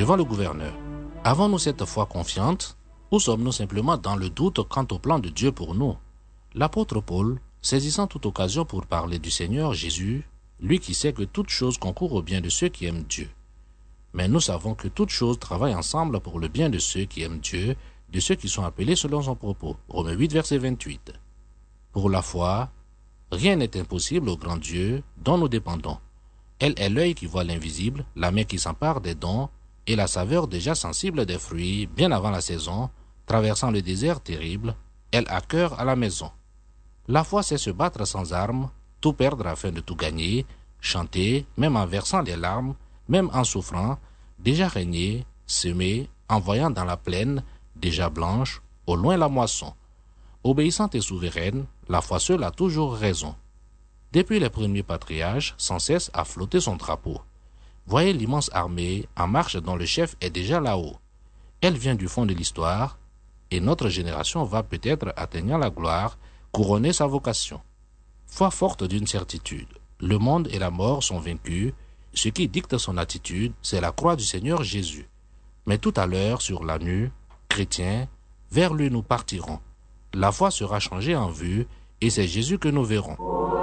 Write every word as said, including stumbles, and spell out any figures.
devant le gouverneur. Avons-nous cette foi confiante ou sommes-nous simplement dans le doute quant au plan de Dieu pour nous? L'apôtre Paul, saisissant toute occasion pour parler du Seigneur Jésus, lui qui sait que toute chose concourt au bien de ceux qui aiment Dieu. Mais nous savons que toute chose travaille ensemble pour le bien de ceux qui aiment Dieu, de ceux qui sont appelés selon son propos. Romains huit, verset vingt-huit. Pour la foi, rien n'est impossible au grand Dieu dont nous dépendons. Elle est l'œil qui voit l'invisible, la main qui s'empare des dons et la saveur déjà sensible des fruits bien avant la saison, traversant le désert terrible, elle a cœur à la maison. La foi sait se battre sans armes, tout perdre afin de tout gagner, chanter, même en versant des larmes, même en souffrant, déjà régner, semer, en voyant dans la plaine, déjà blanche, au loin la moisson. Obéissante et souveraine, la foi seule a toujours raison. Depuis les premiers patriarches, sans cesse a flotté son drapeau. Voyez l'immense armée en marche dont le chef est déjà là-haut. Elle vient du fond de l'histoire, et notre génération va peut-être, atteignant la gloire, couronner sa vocation. Foi forte d'une certitude. Le monde et la mort sont vaincus. Ce qui dicte son attitude, c'est la croix du Seigneur Jésus. Mais tout à l'heure, sur la nue, chrétiens, vers lui nous partirons. La foi sera changée en vue, et c'est Jésus que nous verrons.